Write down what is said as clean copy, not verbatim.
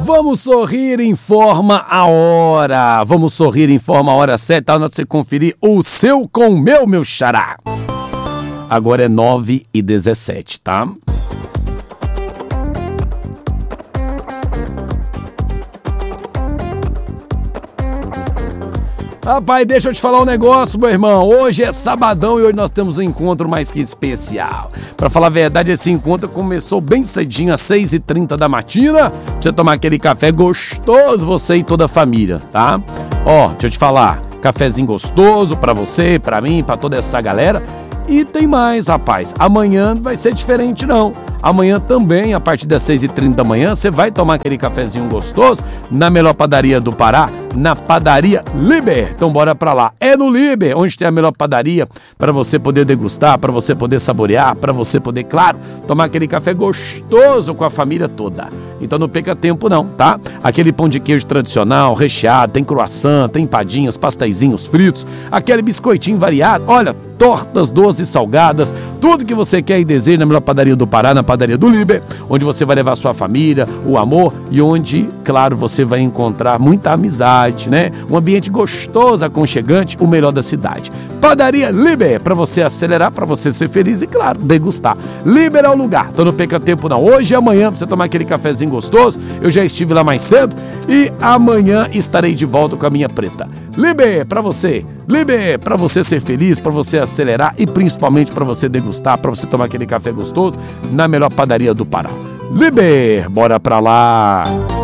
Vamos sorrir, informa a hora. Vamos sorrir, informa a hora certa. Tá na hora de você conferir o seu com o meu xará. Agora é 9h17, tá? Rapaz, deixa eu te falar um negócio, meu irmão. Hoje é sabadão e hoje nós temos um encontro mais que especial. Pra falar a verdade, esse encontro começou bem cedinho, às 6h30 da matina. Pra você tomar aquele café gostoso, você e toda a família, tá? Ó, deixa eu te falar. Cafezinho gostoso pra você, pra mim, pra toda essa galera. E tem mais, rapaz. Amanhã não vai ser diferente, não. Amanhã também, a partir das 6h30 da manhã, você vai tomar aquele cafezinho gostoso na melhor padaria do Pará, na Padaria Liber. Então bora pra lá. É no Liber, onde tem a melhor padaria para você poder degustar, para você poder saborear, para você poder, claro, tomar aquele café gostoso com a família toda. Então não perca tempo não, tá? Aquele pão de queijo tradicional, recheado, tem croissant, tem empadinhas, pasteizinhos fritos, aquele biscoitinho variado, olha, tortas doces e salgadas, tudo que você quer e deseja na melhor padaria do Pará, na Padaria do Liber, onde você vai levar sua família, o amor e onde, claro, você vai encontrar muita amizade, né? Um ambiente gostoso, aconchegante, o melhor da cidade. Padaria Liber, para você acelerar, para você ser feliz e, claro, degustar. Liber é o lugar, então não perca tempo não. Hoje e amanhã, pra você tomar aquele cafezinho gostoso, eu já estive lá mais cedo e amanhã estarei de volta com a minha preta. Liber, para você ser feliz, para você acelerar e principalmente para você degustar, para você tomar aquele café gostoso na melhor padaria do Pará. Liber, bora pra lá!